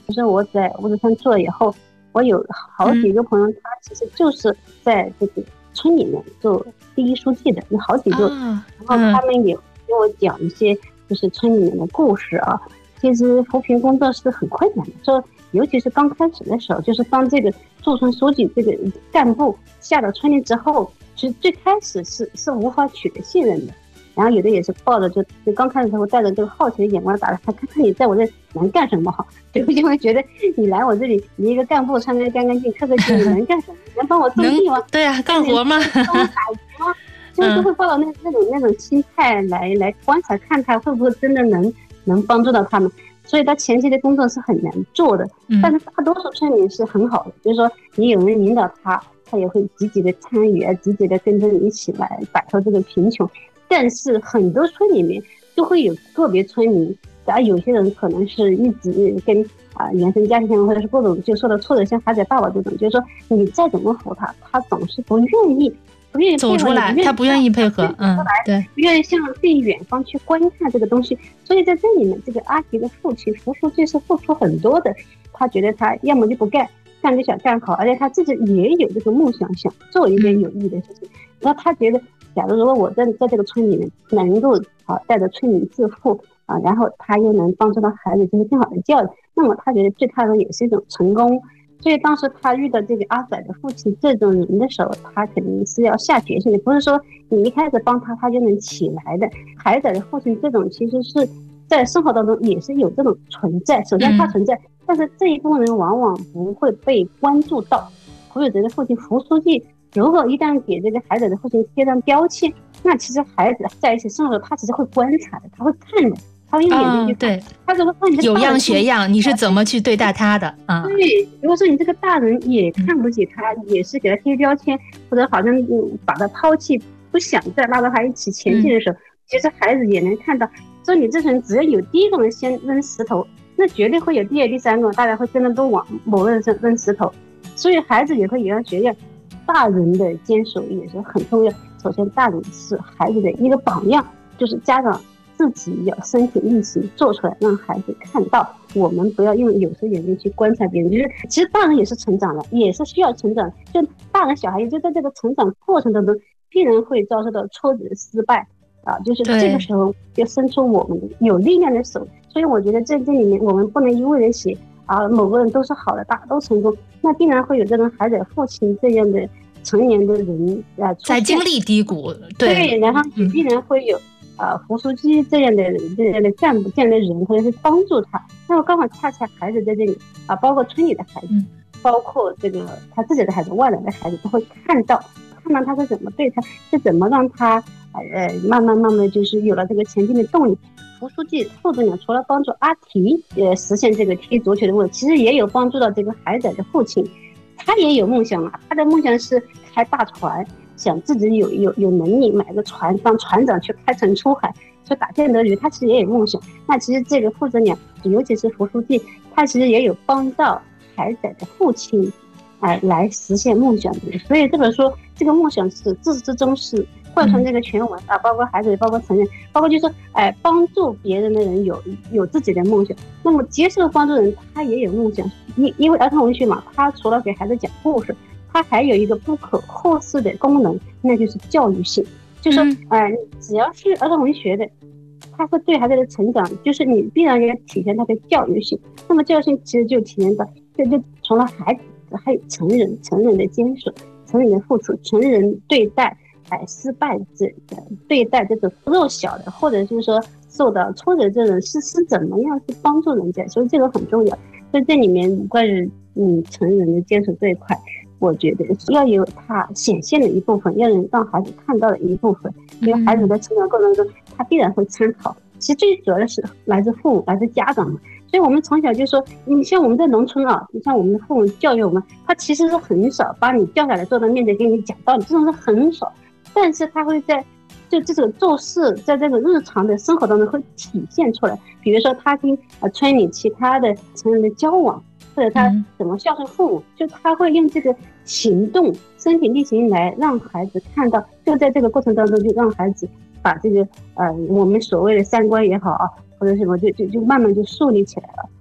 就是我在五指山做了以后，我有好几个朋友，他其实就是在这个村里面做第一书记的，有好几个，然后他们也给我讲一些就是村里面的故事啊。其实扶贫工作是很困难的，说尤其是刚开始的时候，就是当这个驻村书记这个干部下到村里之后，其实最开始是无法取得信任的。然后有的也是抱着就刚开始的时候带着这个好奇的眼光打来，看看你在我这能干什么好，就会觉得你来我这里，你一个干部穿得干干净、客客气，你能干什么？能帮我种地吗？ 对啊，干活吗？ 帮我打鱼吗？就会抱着那种心态来观察，看他会不会真的能帮助到他们。所以他前期的工作是很难做的，但是大多数村民是很好的，就是说你有人引导他也会积极的参与，积极的跟着你一起来摆脱这个贫穷。但是很多村里面都会有个别村民，有些人可能是一直跟原生家庭或者是各种就受到挫折，像海仔爸爸这种，就是说你再怎么扶他总是不愿意走出来，他不愿意配合，对， 不愿意向更远方去观看这个东西。所以在这里面，这个阿吉的父亲扶书记是付出很多的，他觉得他要么就不干就想干好，而且他自己也有这个梦想，想做一件有意义的事情。然后他觉得，假如果我在这个村里面能够带着村民致富然后他又能帮助到孩子就是更好的教育，那么他觉得对他来说也是一种成功。所以当时他遇到这个阿仔的父亲这种人的时候，他肯定是要下决心的，不是说你一开始帮他就能起来的。海仔的父亲这种其实是在生活当中也是有这种存在，首先他存在，但是这一部分人往往不会被关注到。胡有德的父亲胡书记如果一旦给这个海仔的父亲贴上标签，那其实孩子在一起生活的时候，他其实会观察的，他会看的，他会用眼睛去看， 对， 他怎么看你有样学样，你是怎么去对待他的对，如果说你这个大人也看不起他，也是给他贴标签，或者好像把他抛弃，不想再拉着他一起前进的时候，其实孩子也能看到，说你这人只要有第一个人先扔石头，那绝对会有第二、第三个，大家会跟着都往某个人身扔石头，所以孩子也会有样学样。大人的坚守也是很重要。首先，大人是孩子的一个榜样，就是家长自己要身体力行做出来，让孩子看到。我们不要用有色眼镜去观察别人，就是其实大人也是成长的，也是需要成长。就大人小孩就在这个成长过程当中，必然会遭受到挫折、失败就是这个时候要伸出我们有力量的手。所以我觉得在这里面，我们不能一味的写某个人都是好的，大家都成功，那必然会有这种孩子父亲这样的成年的人在经历低谷， 对，然后也必然会有胡书记这样的干部这样的人，或者是帮助他。那么刚好恰恰孩子在这里包括村里的孩子，包括这个他自己的孩子、外来的孩子都会看到他是怎么对他，是怎么让他慢慢的就是有了这个前进的动力。胡书记副组长除了帮助阿提实现这个踢足球的梦，其实也有帮助到这个海仔的父亲，他也有梦想他的梦想是开大船，想自己有能力买个船当船长去开船出海去打建德鱼，他其实也有梦想。那其实这个副组长尤其是胡书记，他其实也有帮到海仔的父亲来实现梦想的。所以这本书这个梦想是自始至终是贯穿这个全文包括孩子，包括成人，包括就是说帮助别人的人有自己的梦想，那么接受帮助人他也有梦想。因为儿童文学嘛，他除了给孩子讲故事，他还有一个不可忽视的功能，那就是教育性。就是说只要是儿童文学的，他会对孩子的成长，就是你必然要体现他的教育性。那么教育性其实就体现到就除了孩子，还有成人的坚守，成人的付出，成人对待失败对待这种弱小的，或者就是说受到挫折这种是怎么样去帮助人家，所以这个很重要。所以这里面关于成人的坚守这一块，我觉得要有他显现的一部分，要让孩子看到的一部分，因为孩子在成长过程中他必然会参考。其实最主要的是来自父母，来自家长嘛。所以我们从小就说，你像我们在农村你像我们的父母教育我们，他其实是很少把你叫下来坐在面前给你讲道理，这种是很少。但是他会在就这种做事，在这个日常的生活当中会体现出来。比如说他跟村里其他的成人的交往，或者他怎么孝顺父母，就他会用这个行动身体力行来让孩子看到，就在这个过程当中就让孩子把这个我们所谓的三观也好或者什么就慢慢就树立起来了。